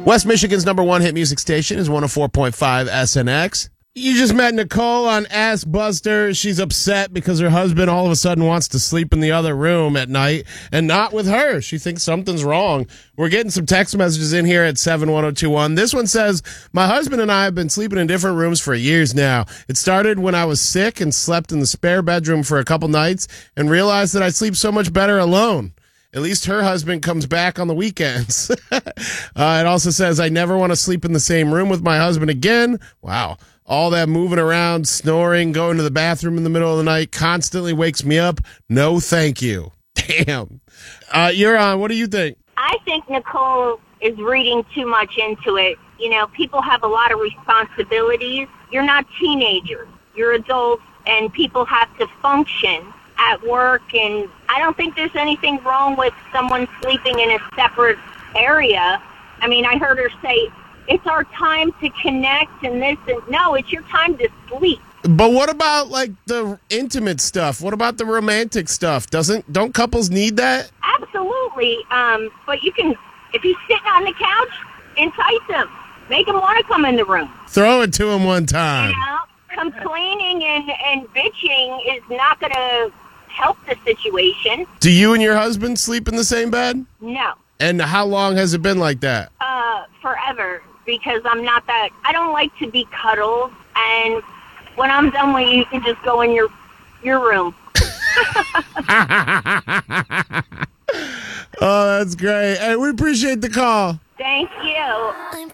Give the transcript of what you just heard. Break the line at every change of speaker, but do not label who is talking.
West Michigan's number one hit music station is 104.5 SNX. You just met Nicole on Ask Buster. She's upset because her husband all of a sudden wants to sleep in the other room at night and not with her. She thinks something's wrong. We're getting some text messages in here at 71021. This one says, my husband and I have been sleeping in different rooms for years now. It started when I was sick and slept in the spare bedroom for a couple nights and realized that I sleep so much better alone. At least her husband comes back on the weekends. It also says, I never want to sleep in the same room with my husband again. Wow. All that moving around, snoring, going to the bathroom in the middle of the night constantly wakes me up. No, thank you. Damn. You're on. What do you think?
I think Nicole is reading too much into it. You know, people have a lot of responsibilities. You're not teenagers. You're adults, and people have to function at work. And I don't think there's anything wrong with someone sleeping in a separate area. I mean, I heard her say, it's our time to connect and this and no, it's your time to sleep.
But what about like the intimate stuff? What about the romantic stuff? Don't couples need that?
Absolutely. But you can, if he's sitting on the couch, entice him. Make him want to come in the room.
Throw it to him one time.
You know, complaining and bitching is not going to help the situation.
Do you and your husband sleep in the same bed?
No.
And how long has it been like that?
Forever. Because I'm not that, I don't like to be cuddled, and when I'm done with you, you can just go in your room.
Oh, that's great. Hey, we appreciate the call.
Thank you.
I'm